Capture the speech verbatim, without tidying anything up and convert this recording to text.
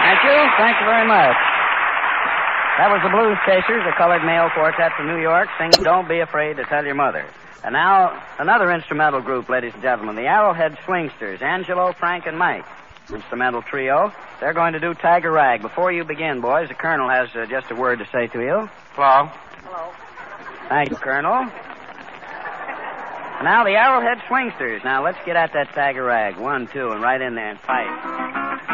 Thank you. Thank you very much. That was the Blues Chasers, a colored male quartet from New York, singing Don't Be Afraid to Tell Your Mother. And now, another instrumental group, ladies and gentlemen, the Arrowhead Swingsters, Angelo, Frank, and Mike. Instrumental trio. They're going to do Tiger Rag. Before you begin, boys, the Colonel has uh, just a word to say to you. Hello. Hello. Thank you, Colonel. Now, the Arrowhead Swingsters. Now, let's get at that Tiger Rag. One, two, and right in there and fight.